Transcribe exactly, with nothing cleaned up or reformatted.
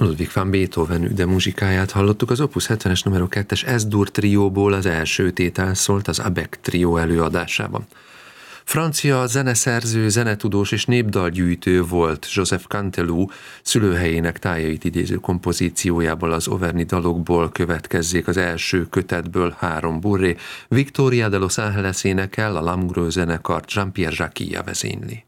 Ludwig van Beethoven üde muzsikáját hallottuk, az Opus hetvenes numero kettes S-dur trióból az első tétel szólt az Abek trió előadásában. Francia zeneszerző, zenetudós és népdalgyűjtő volt Joseph Canteloup, szülőhelyének tájait idéző kompozíciójából, az Auvergne dalokból következzék az első kötetből három burré. Victoria de Los Angeles énekel, a Lamoureux zenekart Jean-Pierre Jacquia vezényli.